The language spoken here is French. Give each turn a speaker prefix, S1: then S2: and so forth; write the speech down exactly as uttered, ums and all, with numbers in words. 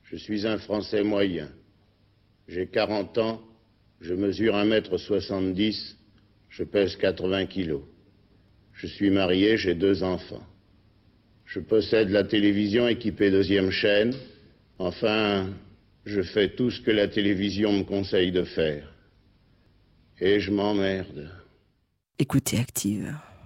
S1: Je suis un Français moyen. J'ai quarante ans, je mesure un mètre soixante-dix, je pèse quatre-vingts kilos. Je suis marié, j'ai deux enfants. Je possède la télévision équipée deuxième chaîne. Enfin, je fais tout ce que la télévision me conseille de faire. Et je m'emmerde.
S2: Écoutez Active.